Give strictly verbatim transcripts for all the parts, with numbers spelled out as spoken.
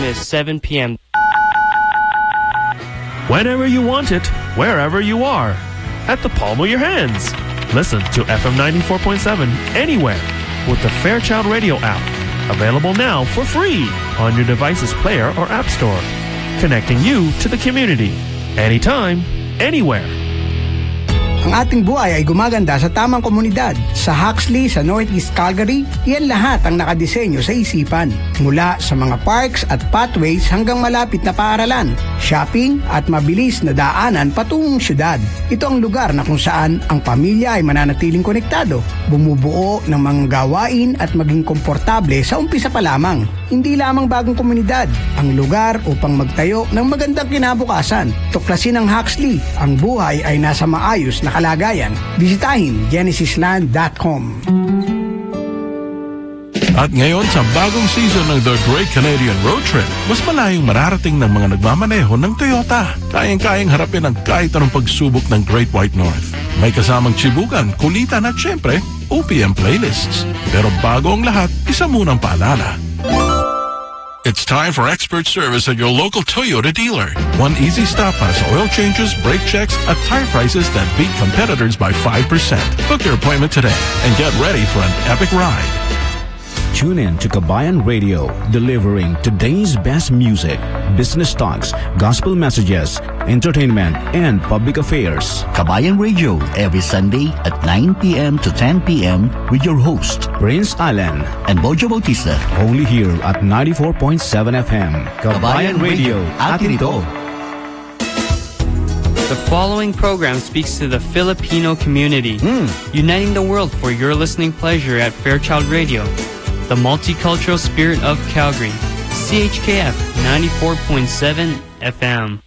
to seven p.m. Whenever you want it, wherever you are, at the palm of your hands. Listen to F M ninety-four point seven anywhere with the Fairchild Radio app. Available now for free on your device's player or app store. Connecting you to the community. Anytime, anywhere. Ang ating buhay ay gumaganda sa tamang komunidad. Sa Huxley, sa Northeast Calgary, iyan lahat ang nakadisenyo sa isipan. Mula sa mga parks at pathways hanggang malapit na paaralan, shopping at mabilis na daanan patungong syudad. Ito ang lugar na kung saan ang pamilya ay mananatiling konektado, bumubuo ng mga gawain at maging komportable sa umpisa pa lamang. Hindi lamang bagong komunidad, ang lugar upang magtayo ng magandang kinabukasan. Tuklasin ang Huxley, ang buhay ay nasa maayos na kalagayan. Bisitahin genesis land dot com. At ngayon sa bagong season ng The Great Canadian Road Trip, mas malayong mararating ng mga nagmamaneho ng Toyota. Kayang-kayang harapin ang kahit anong pagsubok ng Great White North. May kasamang tsibukan, kulitan at syempre, O P M playlists. Pero bago ang lahat, isa munang paalala. It's time for expert service at your local Toyota dealer. One easy stop has oil changes, brake checks, at tire prices that beat competitors by five percent. Book your appointment today and get ready for an epic ride. Tune in to Kabayan Radio, delivering today's best music, business talks, gospel messages, entertainment, and public affairs. Kabayan Radio, every Sunday at nine p.m. to ten p.m. with your host, Prince Allen and Bojo Bautista. Only here at ninety-four point seven F M. Kabayan Radio, atin ito. The following program speaks to the Filipino community, Mm. uniting the world for your listening pleasure at Fairchild Radio, the multicultural spirit of Calgary, C H K F ninety-four point seven F M.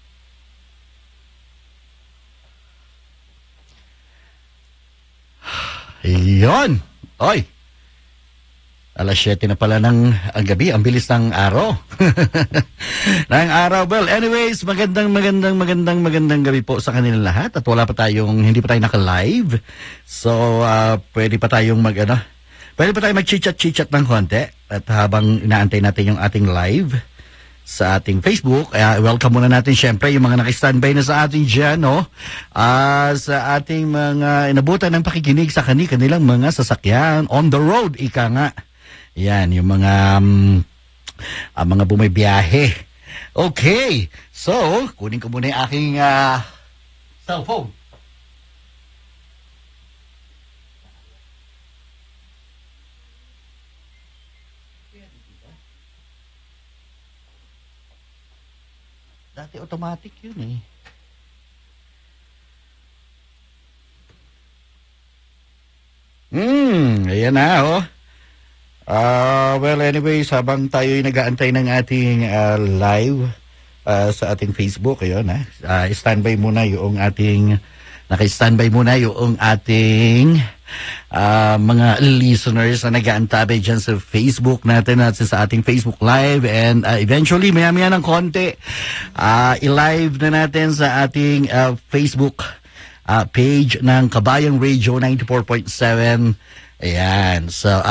Iyon! Oy! Alas siyete na pala ng ang gabi. Ang bilis ng araw. ng araw. Well, anyways, magandang, magandang, magandang, magandang gabi po sa kanilang lahat. At wala pa tayong, hindi pa tayo naka-live. So, uh, pwede pa tayong mag, ano, pwede pa tayong mag-chit-chat-chit-chat ng konti. At habang inaantay natin yung ating live sa ating Facebook, uh, welcome muna natin syempre yung mga nakistandby na sa ating dyan, no? Uh, sa ating mga inabutan ng pakikinig sa kani kanilang mga sasakyan on the road, ika nga. Yan, yung mga um, uh, mga bumibiyahe. Okay, so kunin ko muna yung aking uh, cellphone. Dati automatic yun eh. Hmm, ayan na oh. Uh, well anyways, habang tayo'y nag-aantay ng ating uh, live uh, sa ating Facebook, ayun ha. Uh, standby muna yung ating, naka-standby muna yung ating Uh, mga listeners na nag-aantabay dyan sa Facebook natin at sa ating Facebook Live, and uh, eventually maya-maya ng konti uh, i-live na natin sa ating uh, Facebook uh, page ng Kabayan Radio ninety-four point seven. Ayan, so